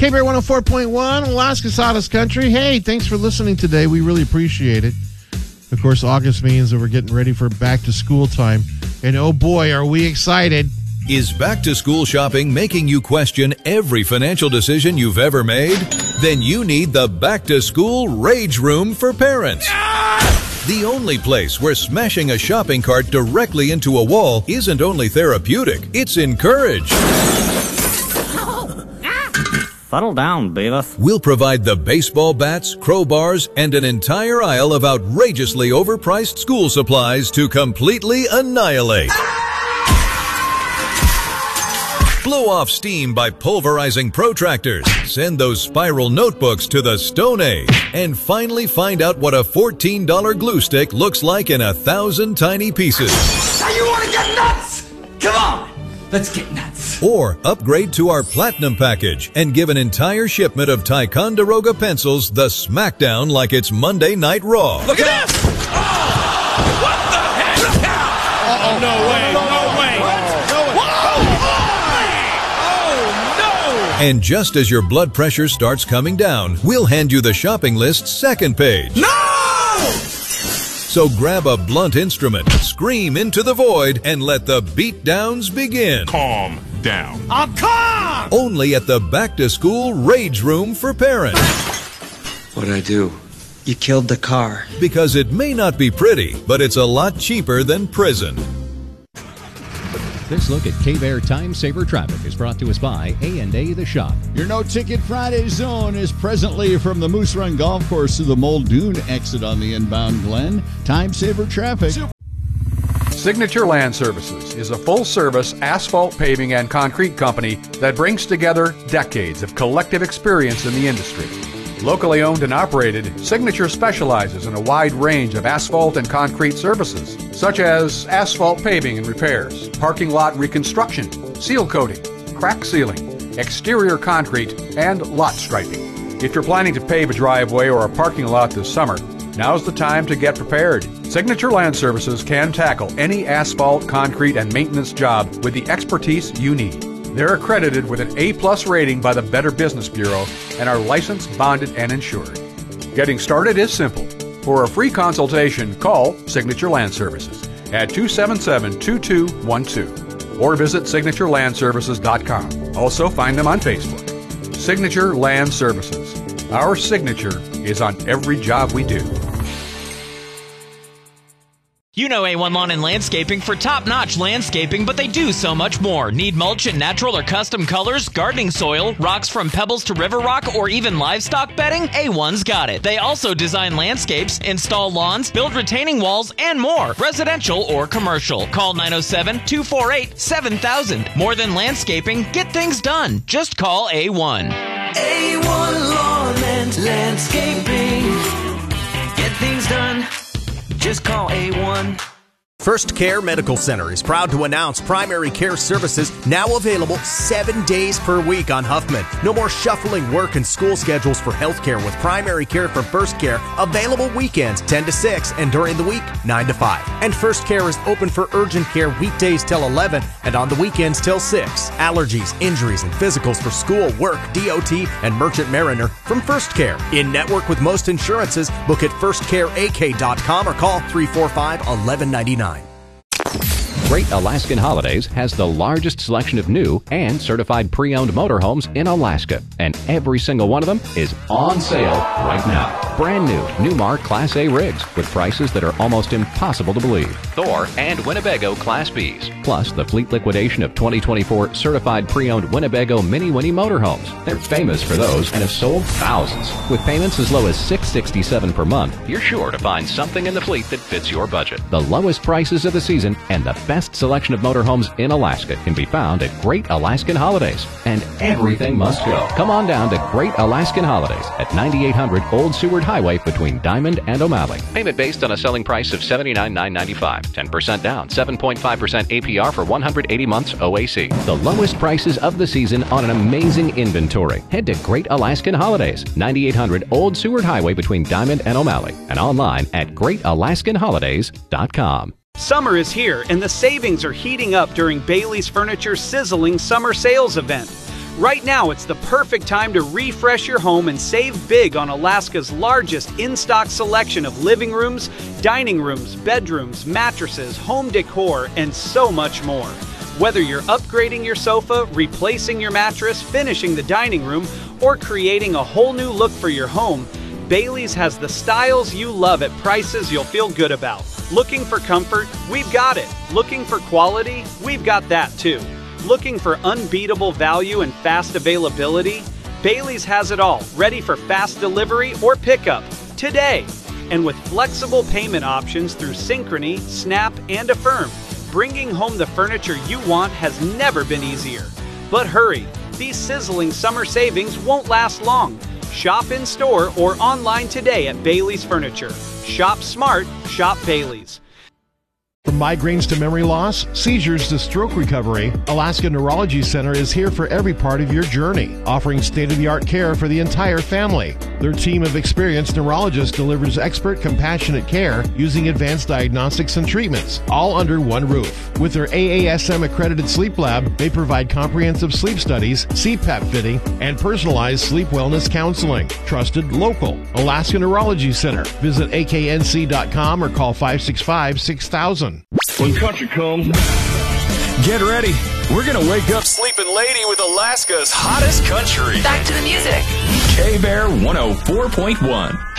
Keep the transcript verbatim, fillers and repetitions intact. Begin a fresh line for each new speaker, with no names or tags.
K-Bear one oh four point one, Alaska's hottest country. Hey, thanks for listening today. We really appreciate it. Of course, August means that we're getting ready for back-to-school time. And oh boy, are we excited.
Is back-to-school shopping making you question every financial decision you've ever made? Then you need the Back-to-School Rage Room for Parents. The only place where smashing a shopping cart directly into a wall isn't only therapeutic, it's encouraged.
Settle down, Beavis.
We'll provide the baseball bats, crowbars, and an entire aisle of outrageously overpriced school supplies to completely annihilate. Blow off steam by pulverizing protractors. Send those spiral notebooks to the Stone Age. And finally find out what a fourteen dollar glue stick looks like in a thousand tiny pieces.
Now you want to get nuts? Come on, let's get nuts.
Or upgrade to our Platinum package and give an entire shipment of Ticonderoga pencils the smackdown like it's Monday Night Raw.
Look at this! Oh, what the heck?
Uh-oh, no way, no way.
And just as your blood pressure starts coming down, we'll hand you the shopping list's second page.
No!
So grab a blunt instrument, scream into the void, and let the beatdowns begin.
Calm down.
I'm calm!
Only at the Back-to-School Rage Room for Parents.
What'd I do? You killed the car.
Because it may not be pretty, but it's a lot cheaper than prison.
This look at K-Bear Time Saver Traffic is brought to us by A and A The Shop.
Your no-ticket Friday zone is presently from the Moose Run Golf Course to the Muldoon exit on the inbound Glen. Time Saver Traffic.
Signature Land Services is a full-service asphalt paving and concrete company that brings together decades of collective experience in the industry. Locally owned and operated, Signature specializes in a wide range of asphalt and concrete services, such as asphalt paving and repairs, parking lot reconstruction, seal coating, crack sealing, exterior concrete, and lot striping. If you're planning to pave a driveway or a parking lot this summer, now's the time to get prepared. Signature Land Services can tackle any asphalt, concrete, and maintenance job with the expertise you need. They're accredited with an A-plus rating by the Better Business Bureau and are licensed, bonded, and insured. Getting started is simple. For a free consultation, call Signature Land Services at two seven seven, two two one two or visit signature land services dot com. Also find them on Facebook. Signature Land Services. Our signature is on every job we do.
You know A one Lawn and Landscaping for top-notch landscaping, but they do so much more. Need mulch in natural or custom colors, gardening soil, rocks from pebbles to river rock, or even livestock bedding? A one's got it. They also design landscapes, install lawns, build retaining walls, and more, residential or commercial. Call nine oh seven, two four eight, seven thousand. More than landscaping, get things done. Just call A one.
A one Lawn and Landscaping. Get things done. Just call A one.
First Care Medical Center is proud to announce primary care services now available seven days per week on Huffman. No more shuffling work and school schedules for healthcare with primary care from First Care available weekends ten to six and during the week nine to five. And First Care is open for urgent care weekdays till eleven and on the weekends till six. Allergies, injuries, and physicals for school, work, D O T, and Merchant Mariner from First Care. In network with most insurances, book at first care a k dot com or call three four five, eleven ninety-nine.
Great Alaskan Holidays has the largest selection of new and certified pre-owned motorhomes in Alaska, and every single one of them is on sale right now. Brand new Newmar Class A rigs with prices that are almost impossible to believe. Thor and Winnebago Class Bs. Plus the fleet liquidation of twenty twenty-four certified pre-owned Winnebago Mini Winnie motorhomes. They're famous for those and have sold thousands. With payments as low as six hundred sixty-seven dollars per month, you're sure to find something in the fleet that fits your budget. The lowest prices of the season and the best selection of motorhomes in Alaska can be found at Great Alaskan Holidays. And everything must go. Come on down to Great Alaskan Holidays at ninety-eight hundred Old Seward Highway between Diamond and O'Malley. Payment based on a selling price of seventy-nine thousand nine hundred ninety-five dollars. ten percent down, seven point five percent A P R for one hundred eighty months O A C. The lowest prices of the season on an amazing inventory. Head to Great Alaskan Holidays, ninety-eight hundred Old Seward Highway between Diamond and O'Malley, and online at great alaskan holidays dot com.
Summer is here, and the savings are heating up during Bailey's Furniture's sizzling summer sales event. Right now, it's the perfect time to refresh your home and save big on Alaska's largest in-stock selection of living rooms, dining rooms, bedrooms, mattresses, home decor, and so much more. Whether you're upgrading your sofa, replacing your mattress, finishing the dining room, or creating a whole new look for your home, Bailey's has the styles you love at prices you'll feel good about. Looking for comfort? We've got it. Looking for quality? We've got that too. Looking for unbeatable value and fast availability? Bailey's has it all, ready for fast delivery or pickup today. And with flexible payment options through Synchrony, Snap, and Affirm, bringing home the furniture you want has never been easier. But hurry, these sizzling summer savings won't last long. Shop in store or online today at Bailey's Furniture. Shop smart, shop Bailey's.
From migraines to memory loss, seizures to stroke recovery, Alaska Neurology Center is here for every part of your journey, offering state-of-the-art care for the entire family. Their team of experienced neurologists delivers expert, compassionate care using advanced diagnostics and treatments, all under one roof. With their A A S M-accredited sleep lab, they provide comprehensive sleep studies, C PAP fitting, and personalized sleep wellness counseling. Trusted, local. Alaska Neurology Center. Visit A K N C dot com or call five six five, six thousand.
When country comes,
get ready. We're going to wake up sleeping lady with Alaska's hottest country.
Back to the music.
K-Bear one oh four point one.